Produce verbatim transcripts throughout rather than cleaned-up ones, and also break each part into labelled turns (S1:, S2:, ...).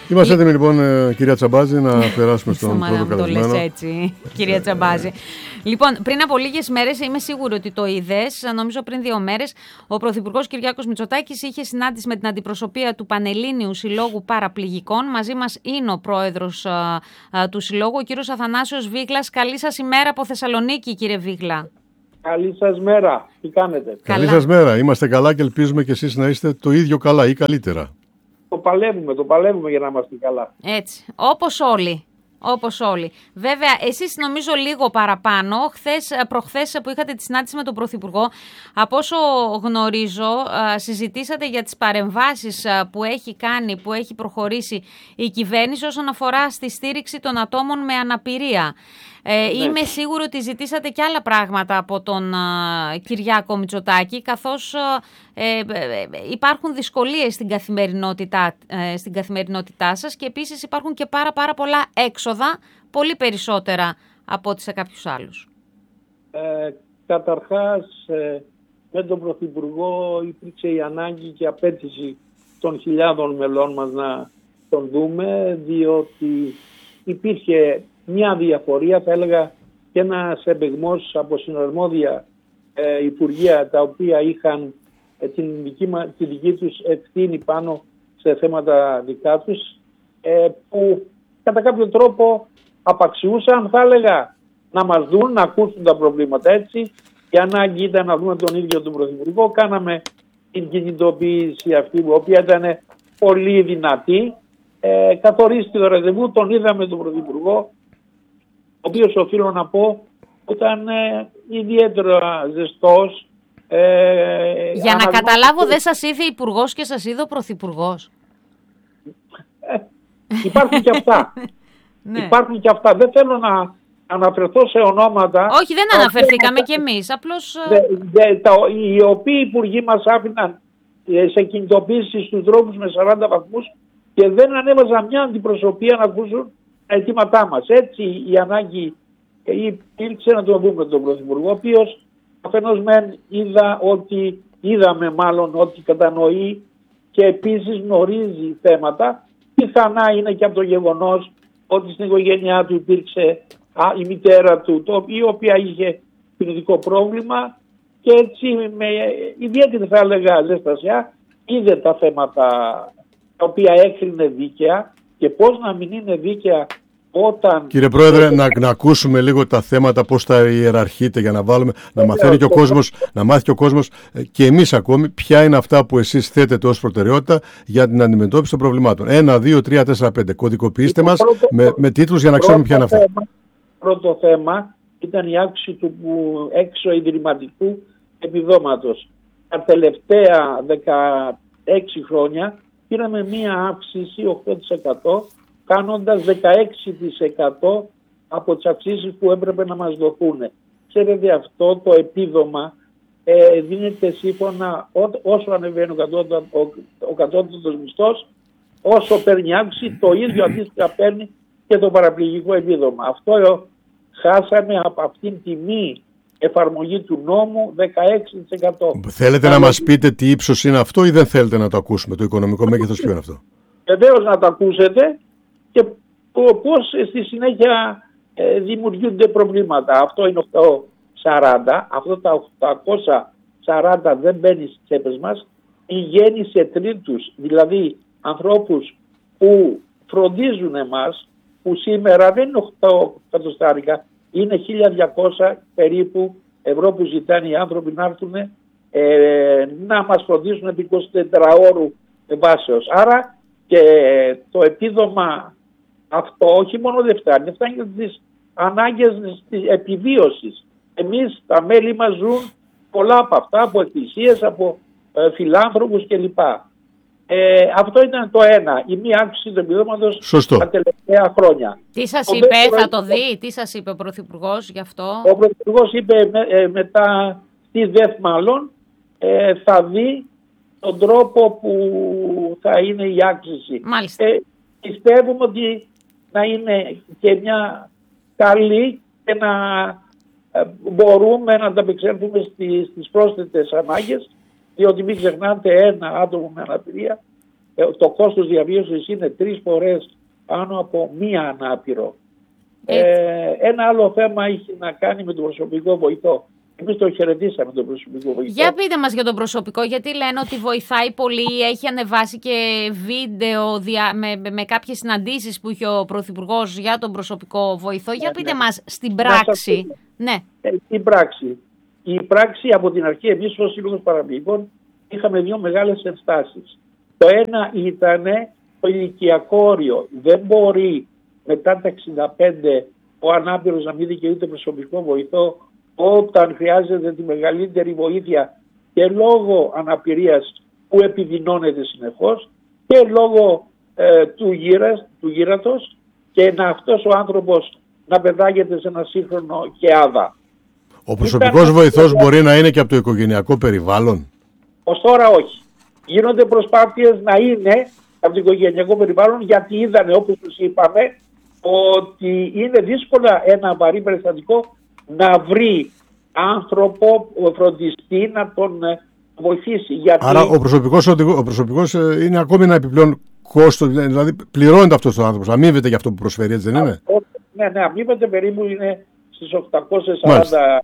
S1: Είμαστε έτοιμοι λοιπόν, κυρία Τσαμπάζη, να περάσουμε στον πρώτο καλεσμένο.
S2: Το λες έτσι, κυρία Τσαμπάζη. Λοιπόν, πριν από λίγες μέρες, είμαι σίγουρη ότι το είδες, νομίζω πριν δύο μέρες, ο Πρωθυπουργός Κυριάκος Μητσοτάκης είχε συνάντηση με την αντιπροσωπεία του Πανελλήνιου Συλλόγου Παραπληγικών. Μαζί μας είναι ο πρόεδρος α, α, του Συλλόγου, ο κύριος Αθανάσιος Βίγλας. Καλή σας ημέρα από Θεσσαλονίκη, κύριε Βίγλα.
S3: Καλή σας μέρα. Τι κάνετε?
S1: Καλή σας μέρα. Είμαστε καλά και ελπίζουμε και εσείς να είστε το ίδιο καλά ή καλύτερα.
S3: Το παλεύουμε, το παλεύουμε για να είμαστε καλά.
S2: Έτσι, όπως όλοι. Όπως όλοι. Βέβαια, εσείς νομίζω λίγο παραπάνω, χθες, προχθές που είχατε τη συνάντηση με τον Πρωθυπουργό, από όσο γνωρίζω, συζητήσατε για τις παρεμβάσεις που έχει κάνει, που έχει προχωρήσει η κυβέρνηση όσον αφορά στη στήριξη των ατόμων με αναπηρία. Ε, ναι. Είμαι σίγουρη ότι ζητήσατε και άλλα πράγματα από τον α, Κυριάκο Μητσοτάκη, καθώς ε, ε, υπάρχουν δυσκολίες στην καθημερινότητά, ε, στην καθημερινότητά σας και επίσης υπάρχουν και πάρα πάρα πολλά έξοδα, πολύ περισσότερα από ό,τι σε κάποιους άλλους.
S3: Ε, καταρχάς, ε, με τον Πρωθυπουργό υπήρξε η ανάγκη και απέτηση των χιλιάδων μελών μας να τον δούμε, διότι υπήρχε μια διαφορία, θα έλεγα, και ένας εμπεγμός από συναρμόδια ε, υπουργεία, τα οποία είχαν ε, την, δική, τη δική τους ευθύνη πάνω σε θέματα δικά τους, ε, που κατά κάποιο τρόπο απαξιούσαν, θα έλεγα, να μας δουν, να ακούσουν τα προβλήματα. Έτσι, η ανάγκη ήταν να δούμε τον ίδιο τον Πρωθυπουργό. Κάναμε την κινητοποίηση αυτή, η οποία ήταν πολύ δυνατή. Ε, καθορίστηκε το ραντεβού, τον είδαμε τον Πρωθυπουργό, ο οποίος, οφείλω να πω, ήταν ε, ιδιαίτερα ζεστός. Ε,
S2: Για να καταλάβω, δεν σας είδε υπουργός και σας είδε ο Πρωθυπουργός.
S3: Ε, υπάρχουν και αυτά.
S2: Ναι.
S3: Υπάρχουν και αυτά. Δεν θέλω να αναφερθώ σε ονόματα.
S2: Όχι, δεν αναφερθήκαμε κι εμείς. Απλώς...
S3: Δε, δε, τα, οι οποίοι υπουργοί μας άφηναν ε, σε κινητοποίηση στους δρόμους με σαράντα βαθμούς και δεν ανέβαζαν μια αντιπροσωπεία να ακούσουν τα αιτήματά μας. Έτσι η ανάγκη υπήρξε να τον δούμε τον Πρωθυπουργό, ο οποίος αφενός μεν είδα ότι, είδαμε μάλλον ότι κατανοεί και επίσης γνωρίζει θέματα. Πιθανά είναι και από το γεγονός ότι στην οικογένειά του υπήρξε α, η μητέρα του, το, η οποία είχε ποινικό πρόβλημα και έτσι με ιδιαίτερη, θα έλεγα, ζεστασιά είδε τα θέματα τα οποία έκρινε δίκαια. Και πώς να μην είναι δίκαια όταν...
S1: Κύριε Πρόεδρε, να, να ακούσουμε λίγο τα θέματα, πώς τα ιεραρχείτε, για να βάλουμε, να μαθαίνει και ο κόσμος, να μάθει και ο κόσμος και εμείς ακόμη ποια είναι αυτά που εσείς θέτετε ως προτεραιότητα για την αντιμετώπιση των προβλημάτων. Ένα, δύο, τρία, τέσσερα, πέντε. Κωδικοποιήστε μας πρώτο, με, με τίτλους για να ξέρουμε ποια είναι αυτά.
S3: Θέμα, πρώτο θέμα ήταν η αύξηση του έξω ιδρυματικού επιδόματος. Τα τελευταία δεκαέξι χρόνια πήραμε μία αύξηση οκτώ τοις εκατό, κάνοντας δεκαέξι τοις εκατό από τις αυξήσεις που έπρεπε να μας δοθούν. Ξέρετε, αυτό το επίδομα ε, δίνεται σύμφωνα ό, όσο ανεβαίνει ο, κατώτατο, ο, ο κατώτατος μισθός, όσο παίρνει αύξηση, το ίδιο αντίστοιχα παίρνει και το παραπληγικό επίδομα. Αυτό ε, χάσαμε από αυτήν τη μη εφαρμογή του νόμου δεκαέξι τοις εκατό.
S1: Θέλετε να μας πείτε τι ύψος είναι αυτό ή δεν θέλετε να το ακούσουμε, το οικονομικό μέγεθος ποιο είναι αυτό?
S3: Βεβαίως να το ακούσετε και πώς στη συνέχεια ε, δημιουργούνται προβλήματα. Αυτό είναι οκτακόσια σαράντα, αυτό τα οκτακόσια σαράντα δεν μπαίνει στις τσέπες μας, πηγαίνει σε τρίτους, δηλαδή ανθρώπους που φροντίζουν εμάς, που σήμερα δεν είναι οκτώ εκατοστάρικα, είναι χίλια διακόσια περίπου ευρώ που ζητάνε οι άνθρωποι να έρθουν ε, να μας φροντίσουν επί εικοσιτετράωρου βάσεως. Άρα και το επίδομα αυτό όχι μόνο δεν φτάνει, φτάνει για τις ανάγκες της επιβίωσης. Εμείς τα μέλη μας ζουν πολλά από αυτά, από εκκλησίες, από ε, φιλάνθρωπους κλπ. Ε, αυτό ήταν το ένα, η μία αύξηση του επιδόματος τα τελευταία χρόνια.
S2: Τι σας ο είπε, δεύτερο, θα το δει, τι σας είπε ο Πρωθυπουργός γι' αυτό?
S3: Ο Πρωθυπουργός είπε με, ε, μετά στη ΔΕΘ μάλλον ε, θα δει τον τρόπο που θα είναι η αύξηση.
S2: Μάλιστα.
S3: Ε, πιστεύουμε ότι να είναι και μια καλή και να ε, μπορούμε να ανταπεξέλθουμε στις, στις πρόσθετες ανάγκες, διότι μην ξεχνάτε ένα άτομο με αναπηρία το κόστος διαβίωσης είναι τρεις φορές πάνω από μία ανάπηρο. Ε, ένα άλλο θέμα έχει να κάνει με τον προσωπικό βοηθό. Εμείς το χαιρετήσαμε τον προσωπικό βοηθό.
S2: Για πείτε μας για τον προσωπικό, γιατί λένε ότι βοηθάει πολύ, έχει ανεβάσει και βίντεο δια, με, με, με κάποιες συναντήσεις που είχε ο Πρωθυπουργός για τον προσωπικό βοηθό. Για πείτε ναι. μας στην πράξη. Ναι.
S3: Ε, στην πράξη. Η πράξη από την αρχή, εμείς ως Σύλλογος Παραπληγικών είχαμε δύο μεγάλες ενστάσεις. Το ένα ήταν το ηλικιακό όριο. Δεν μπορεί μετά τα εξήντα πέντε ο ανάπηρος να μην δικαιούται προσωπικό βοηθό όταν χρειάζεται τη μεγαλύτερη βοήθεια και λόγω αναπηρίας που επιδεινώνεται συνεχώς και λόγω ε, του, γύρας, του γύρατος, και να αυτός ο άνθρωπος να πετάγεται σε ένα σύγχρονο ΚΕΑΔΑ.
S1: Ο προσωπικός Ήταν... βοηθός μπορεί να είναι και από το οικογενειακό περιβάλλον.
S3: Ως τώρα όχι. Γίνονται προσπάθειες να είναι από το οικογενειακό περιβάλλον, γιατί είδανε, όπως τους είπαμε, ότι είναι δύσκολα ένα βαρύ περιστατικό να βρει άνθρωπο φροντιστή να τον βοηθήσει. Γιατί...
S1: Άρα ο προσωπικός, ο προσωπικός είναι ακόμη ένα επιπλέον κόστος, δηλαδή πληρώνεται αυτός ο άνθρωπος, αμείβεται για αυτό που προσφέρει, έτσι δεν είναι?
S3: Ναι, ναι, αμείβεται περίπου, είναι στις οκτακόσια σαράντα,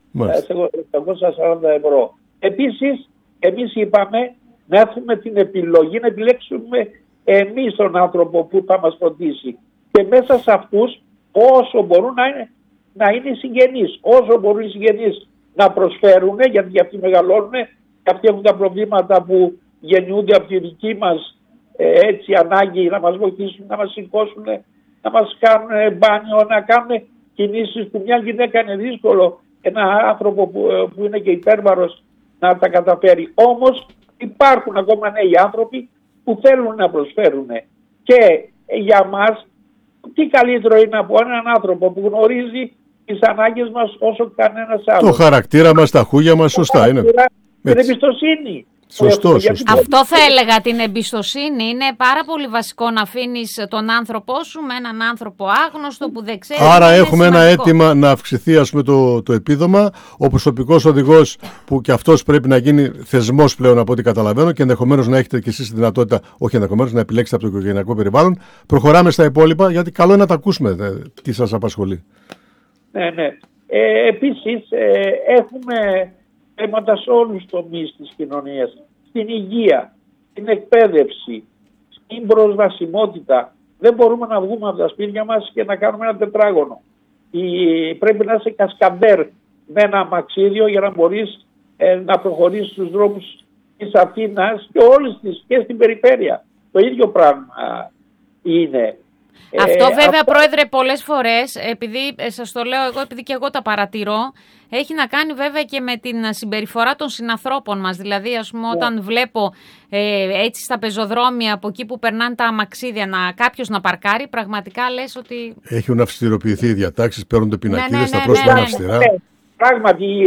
S3: οκτακόσια σαράντα ευρώ. Επίσης, εμείς είπαμε να έχουμε την επιλογή, να επιλέξουμε εμείς τον άνθρωπο που θα μας φροντίσει. Και μέσα σε αυτούς, όσο μπορούν να είναι, να είναι συγγενείς, όσο μπορούν οι συγγενείς να προσφέρουν, γιατί αυτοί μεγαλώνουν, και αυτοί έχουν τα προβλήματα που γεννιούνται από τη δική μας ε, έτσι ανάγκη να μας βοηθήσουν, να μας σηκώσουν, να μας κάνουν μπάνιο, να κάνουν κινήσεις που μια γυναίκα είναι δύσκολο, ένα άνθρωπο που, που είναι και υπέρβαρος να τα καταφέρει. Όμως υπάρχουν ακόμα νέοι άνθρωποι που θέλουν να προσφέρουν, και για μας τι καλύτερο είναι από έναν άνθρωπο που γνωρίζει τις ανάγκες μας όσο κανένας άλλος.
S1: Το χαρακτήρα μας, τα χούγια μας, σωστά είναι.
S3: Την εμπιστοσύνη.
S1: Σωστό, σωστό.
S2: Αυτό θα έλεγα, την εμπιστοσύνη. Είναι πάρα πολύ βασικό να αφήνεις τον άνθρωπό σου με έναν άνθρωπο άγνωστο που δεν ξέρει.
S1: Άρα έχουμε σημαντικό. Ένα αίτημα να αυξηθεί, ας πούμε, το, το επίδομα. Ο προσωπικός οδηγός, που και αυτός πρέπει να γίνει θεσμός πλέον από ό,τι καταλαβαίνω, και ενδεχομένως να έχετε και εσείς τη δυνατότητα, όχι ενδεχομένως, να επιλέξετε από το οικογενειακό περιβάλλον. Προχωράμε στα υπόλοιπα, γιατί καλό είναι να τα ακούσουμε τι σας απασχολεί.
S3: Ναι, ναι. Ε, επίσης ε, έχουμε θέματα σε όλους τους τομείς της κοινωνίας, στην υγεία, στην εκπαίδευση, στην προσβασιμότητα. Δεν μπορούμε να βγούμε από τα σπίτια μας και να κάνουμε ένα τετράγωνο. Η, πρέπει να είσαι κασκαντέρ με ένα αμαξίδιο για να μπορείς ε, να προχωρήσεις στους δρόμους της Αθήνας και όλες τις, και στην περιφέρεια. Το ίδιο πράγμα είναι.
S2: Αυτό ε, βέβαια, αυτό... Πρόεδρε, πολλές φορές, επειδή ε, σας το λέω εγώ, επειδή και εγώ τα παρατηρώ, έχει να κάνει βέβαια και με την συμπεριφορά των συνανθρώπων μας. Δηλαδή, ας πούμε, yeah. όταν βλέπω ε, έτσι στα πεζοδρόμια, από εκεί που περνάνε τα αμαξίδια, να, κάποιος να παρκάρει, πραγματικά λες ότι...
S1: Έχουν αυστηροποιηθεί οι διατάξεις, παίρνονται πινακίδες, ναι, ναι,
S2: ναι,
S1: τα πρόσωπα
S2: ναι,
S1: είναι
S2: ναι,
S1: αυστηρά.
S3: Ναι, πράγματι,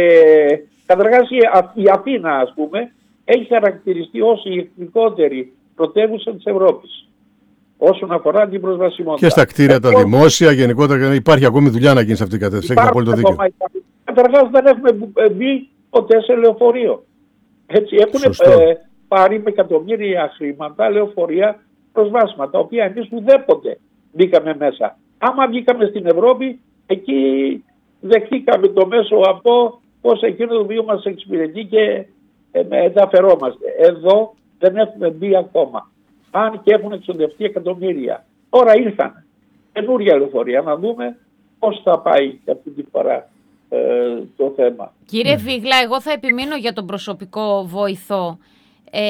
S3: ε, καταρχάς η Αθήνα, ας πούμε, έχει χαρακτηριστεί ως η εθνικότερη πρωτεύουσα της Ευρώπης όσον αφορά την προσβασιμότητα.
S1: Και στα κτίρια τα δημόσια, γενικότερα υπάρχει ακόμη δουλειά να γίνει σε αυτήν την κατεύθυνση. Έχει απόλυτο δίκιο.
S3: Καταρχάς δεν έχουμε μπει ποτέ σε λεωφορείο. Έτσι, έχουν ε, πάρει με εκατομμύρια χρήματα λεωφορεία προσβάσιμα, τα οποία εμείς ουδέποτε μπήκαμε μέσα. Άμα βγήκαμε στην Ευρώπη, εκεί δεχτήκαμε το μέσο αυτό, πως εκείνο το οποίο μας εξυπηρετεί και ε, μεταφερόμαστε. Εδώ δεν έχουμε μπει ακόμα. Αν και έχουν εξοδευτεί εκατομμύρια. Τώρα ήρθαν καινούρια λεωφορεία, να δούμε πώς θα πάει αυτή τη φορά ε, το θέμα.
S2: Κύριε Βίγλα, εγώ θα επιμείνω για τον προσωπικό βοηθό. Ε,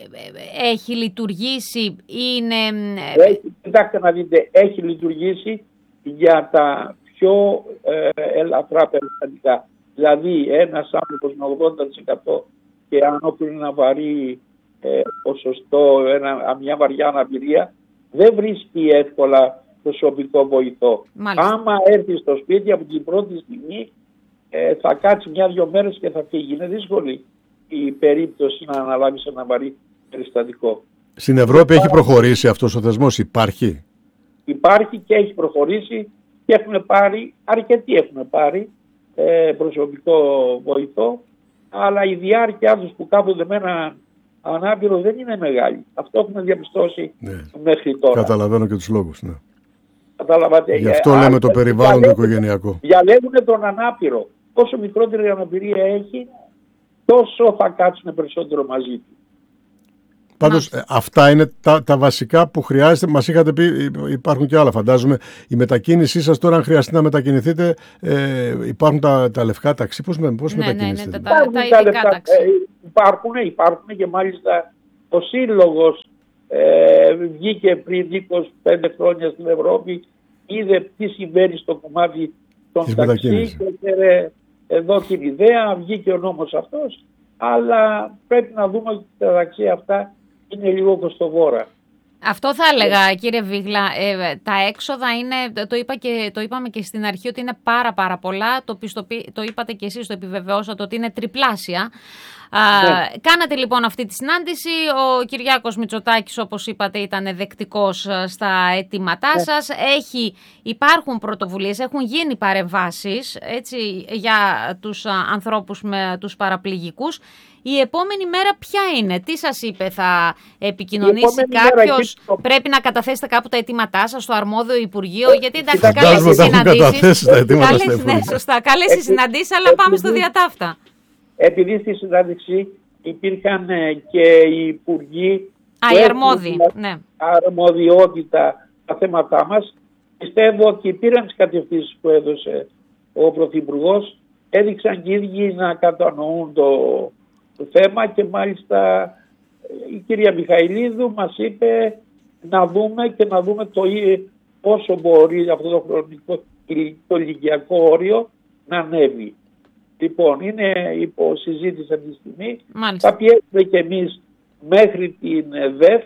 S2: έχει λειτουργήσει, είναι...
S3: Έχει, κοιτάξτε να δείτε, έχει λειτουργήσει για τα πιο ε, ελαφρά περιστατικά. Δηλαδή ένας άνθρωπος με ογδόντα τοις εκατό και αν όπλο είναι ένα βαρύ ε, ποσοστό, ένα, μια βαριά αναπηρία, δεν βρίσκει εύκολα προσωπικό βοηθό.
S2: Μάλιστα.
S3: Άμα έρθει στο σπίτι από την πρώτη στιγμή ε, θα κάτσει μια-δυο μέρες και θα φύγει. Είναι δύσκολη η περίπτωση να αναλάβεις ένα βαρύ περιστατικό.
S1: Στην Ευρώπη έχει προχωρήσει αυτός ο θεσμός, υπάρχει.
S3: Υπάρχει και έχει προχωρήσει και έχουν πάρει, αρκετοί έχουν πάρει ε, προσωπικό βοηθό, αλλά η διάρκεια τους που κάθονται με ένα ανάπηρο δεν είναι μεγάλη. Αυτό έχουμε διαπιστώσει
S1: ναι.
S3: μέχρι τώρα.
S1: Καταλαβαίνω και τους λόγους. Ναι.
S3: Καταλαβαίνετε.
S1: Γι' αυτό
S3: ε,
S1: λέμε
S3: α,
S1: το περιβάλλον το οικογενειακό.
S3: Διαλέγουν τον ανάπηρο. Όσο μικρότερη αναπηρία έχει, τόσο θα κάτσουν περισσότερο μαζί του.
S1: Πάντως ε, αυτά είναι τα, τα βασικά που χρειάζεται. Μας είχατε πει, υπάρχουν και άλλα φαντάζομαι. Η μετακίνησή σας τώρα, αν χρειαστεί να μετακινηθείτε, ε, υπάρχουν τα, τα λευκά ταξί. Πώς, πώς
S2: ναι,
S1: μετακινήσετε?
S2: Ναι, ναι, τα, τα, τα ειδικά ταξί.
S3: Ε, υπάρχουν, υπάρχουν και μάλιστα ο Σύλλογος ε, βγήκε πριν είκοσι πέντε χρόνια στην Ευρώπη, είδε τι συμβαίνει στο κομμάτι των ταξί και έφερε εδώ την ιδέα, βγήκε ο νόμος αυτός, αλλά πρέπει να δούμε ότι τα ταξί αυτά είναι λίγο κοστοβόρα.
S2: Αυτό θα έλεγα, κύριε Βίγλα. Ε, τα έξοδα είναι, το, είπα και, το είπαμε και στην αρχή, ότι είναι πάρα πάρα πολλά. Το, πιστοποιη, το είπατε και εσείς, το επιβεβαιώσατε, ότι είναι τριπλάσια. Ναι. Α, κάνατε λοιπόν αυτή τη συνάντηση. Ο Κυριάκος Μητσοτάκης, όπως είπατε, ήταν δεκτικός στα αιτήματά ναι. σας. Έχει, υπάρχουν πρωτοβουλίες, έχουν γίνει παρεμβάσεις έτσι, για τους ανθρώπους με τους παραπληγικούς. Η επόμενη μέρα ποια είναι, τι σας είπε, θα επικοινωνήσει κάποιος, το... πρέπει να καταθέσετε κάπου τα αιτήματά σας στο αρμόδιο Υπουργείο, γιατί εντάξει, καλές οι συναντήσεις, καλές, ναι, σωστά, καλές οι συναντήσεις, αλλά πάμε στο διατάφτα.
S3: Επειδή στη συνάντηση υπήρχαν και οι υπουργοί
S2: Α, οι αρμόδιοι, ναι.
S3: αρμοδιότητα τα θέματά μας, πιστεύω ότι πήραν τις κατευθύνσεις που έδωσε ο Πρωθυπουργός, έδειξαν και οι ίδιοι να κατανοούν το... το θέμα και μάλιστα η κυρία Μιχαηλίδου μας είπε να δούμε και να δούμε το πόσο μπορεί αυτό το χρονικό το ηλικιακό όριο να ανέβει. Λοιπόν, είναι υπό συζήτηση αυτή τη στιγμή. Μάλιστα. Θα πιέσουμε και εμείς μέχρι την ΔΕΦ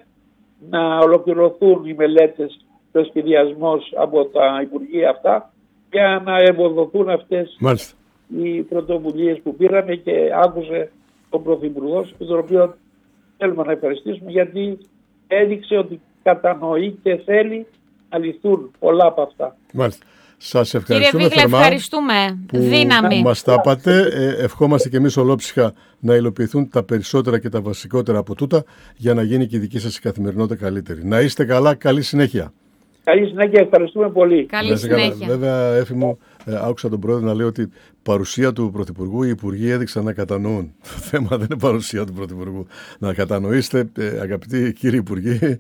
S3: να ολοκληρωθούν οι μελέτες και ο σχεδιασμός από τα Υπουργεία αυτά για να ευοδοθούν αυτές Μάλιστα. οι πρωτοβουλίες που πήραμε και άκουσε ο Πρωθυπουργός, τον οποίο θέλουμε να ευχαριστήσουμε, γιατί έδειξε ότι κατανοεί και θέλει να λυθούν πολλά από αυτά.
S1: Μάλιστα. Σας ευχαριστούμε.
S2: Κύριε Βίγλα, ευχαριστούμε.
S1: Που
S2: Δύναμη.
S1: Μας τα είπατε. Ε, ευχόμαστε και εμείς ολόψυχα να υλοποιηθούν τα περισσότερα και τα βασικότερα από τούτα, για να γίνει και η δική σας η καθημερινότητα καλύτερη. Να είστε καλά, καλή συνέχεια.
S3: Καλή συνέχεια, ευχαριστούμε πολύ.
S2: Καλή συνέχεια.
S1: Βέβαια, Έφη μου, ε, άκουσα τον πρόεδρο να λέει ότι παρουσία του Πρωθυπουργού, οι Υπουργοί έδειξαν να κατανοούν. Το θέμα δεν είναι παρουσία του Πρωθυπουργού. Να κατανοήσετε, ε, αγαπητοί κύριοι Υπουργοί,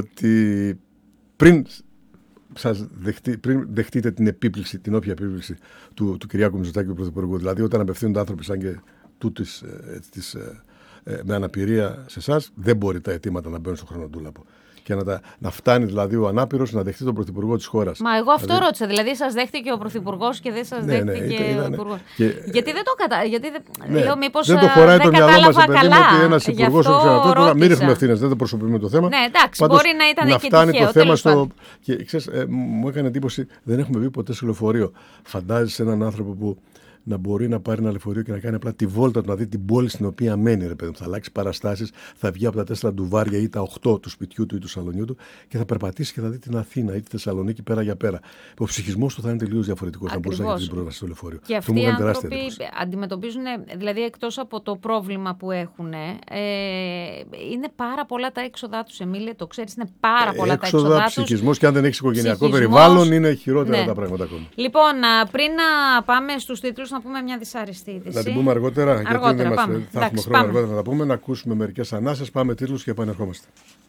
S1: ότι πριν, σας δεχτεί, πριν δεχτείτε την επίπληξη, την όποια επίπληξη του, του Κυριάκου Μητσοτάκη του Πρωθυπουργού, δηλαδή όταν απευθύνονται άνθρωποι σαν και τούτης, ε, της, ε, ε, με αναπηρία σε εσάς, δεν μπορεί τα αιτήματα να μπαίνουν στο χρονοτούλαπο. Και να, τα, να φτάνει δηλαδή ο ανάπηρος να δεχτεί τον Πρωθυπουργό της χώρας.
S2: Μα εγώ αυτό δηλαδή... ρώτησα. Δηλαδή, σας δέχτηκε ο Πρωθυπουργός και δεν σας
S1: ναι,
S2: δέχτηκε
S1: ναι,
S2: ο Υπουργός.
S1: Και...
S2: Γιατί δεν το κατάλαβα. Γιατί
S1: ναι,
S2: λέω, μήπως
S1: δεν το χωράει
S2: δεν
S1: το μυαλό μας, παιδί μου, ότι ένας
S2: Γι
S1: υπουργός όπως αυτό. Τώρα μην ρίχνουμε ευθύνες, δεν το προσωπούμε το θέμα.
S2: Ναι, εντάξει,
S1: Πάντως,
S2: μπορεί να ήταν
S1: να
S2: και
S1: φτάνει
S2: τυχαίο,
S1: το θέμα στο. Και ξέρεις, ε, μου έκανε εντύπωση, δεν έχουμε βγει ποτέ σε λεωφορείο. Φαντάζεσαι έναν άνθρωπο που να μπορεί να πάρει ένα λεωφορείο και να κάνει απλά τη βόλτα του, να δει την πόλη στην οποία μένει, ρε παιδί μου. Θα αλλάξει παραστάσεις, θα βγει από τα τέσσερα ντουβάρια ή τα οκτώ του σπιτιού του ή του σαλονιού του και θα περπατήσει και θα δει την Αθήνα ή τη Θεσσαλονίκη πέρα για πέρα. Ο ψυχισμός του θα είναι τελείως διαφορετικός να μπορούσε να έχει την πρόσβαση στο λεωφορείο.
S2: Και αυτοί οι άνθρωποι αντιμετωπίζουν, δηλαδή εκτός από το πρόβλημα που έχουν, ε, είναι πάρα πολλά τα έξοδά τους, Εμίλια, το ξέρεις, είναι πάρα πολλά τα έξοδα τους.
S1: Ψυχισμός, και αν δεν έχει οικογενειακό περιβάλλον, είναι χειρότερα ναι. τα πράγματα ακόμα.
S2: Λοιπόν, πριν να πάμε στους τίτλους, να πούμε μια δυσάρεστη είδηση.
S1: Να την πούμε αργότερα,
S2: αργότερα
S1: γιατί δεν
S2: πάμε.
S1: Μας, θα Εντάξει, έχουμε χρόνο πάμε. αργότερα να τα πούμε, να ακούσουμε μερικές ανάσες, πάμε τίτλους και επανερχόμαστε.